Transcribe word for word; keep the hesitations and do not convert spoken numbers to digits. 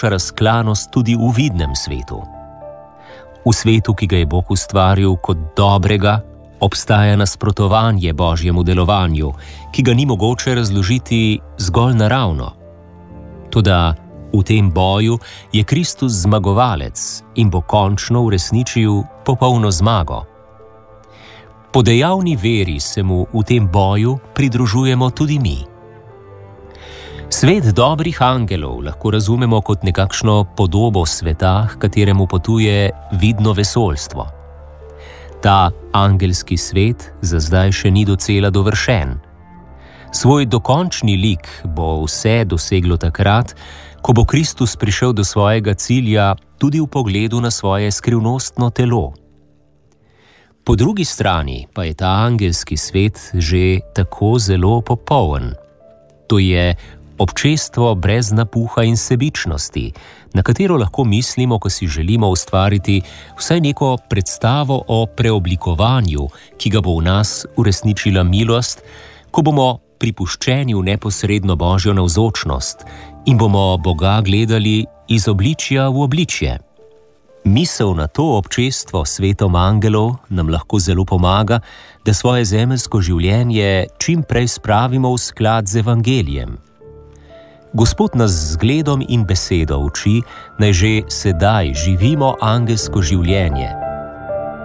omogoča razklanost tudi v vidnem svetu. V svetu, ki ga je Bog ustvaril kot dobrega, obstaja nasprotovanje Božjemu delovanju, ki ga ni mogoče razložiti zgolj naravno. Toda v tem boju je Kristus zmagovalec in bo končno uresničil popolno zmago. Po dejavni veri se mu v tem boju pridružujemo tudi mi. Svet dobrih angelov lahko razumemo kot nekakšno podobo sveta, h kateremu potuje vidno vesoljstvo. Ta angelski svet za zdaj še ni docela dovršen. Svoj dokončni lik bo vse doseglo takrat, ko bo Kristus prišel do svojega cilja tudi v pogledu na svoje skrivnostno telo. Po drugi strani pa je ta angelski svet že tako zelo popoln. To je občestvo brez napuha in sebičnosti, na katero lahko mislimo, ko si želimo ustvariti vsaj neko predstavo o preoblikovanju, ki ga bo v nas uresničila milost, ko bomo pripuščeni v neposredno Božjo navzočnost in bomo Boga gledali iz obličja v obličje. Misel na to občestvo s svetom angelov nam lahko zelo pomaga, da svoje zemeljsko življenje čim prej spravimo v sklad z evangelijem. Gospod nas z zgledom in besedo uči, naj že sedaj živimo angelsko življenje,